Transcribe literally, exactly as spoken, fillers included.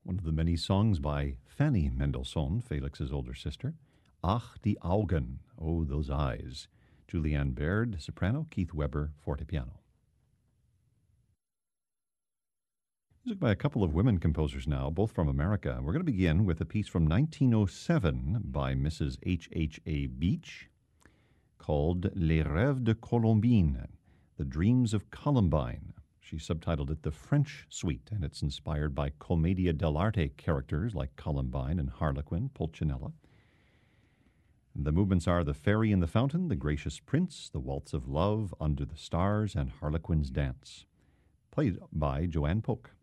one of the many songs by Fanny Mendelssohn, Felix's older sister. Ach, die Augen, Oh, Those Eyes. Julianne Baird, soprano, Keith Weber, fortepiano. Music by a couple of women composers now, both from America. We're going to begin with a piece from nineteen oh seven by Missus H H A Beach called Les Rêves de Colombine, The Dreams of Columbine. She subtitled it The French Suite, and it's inspired by Commedia dell'arte characters like Columbine and Harlequin, Pulcinella. The movements are The Fairy in the Fountain, The Gracious Prince, The Waltz of Love, Under the Stars, and Harlequin's Dance, played by Joanne Polk.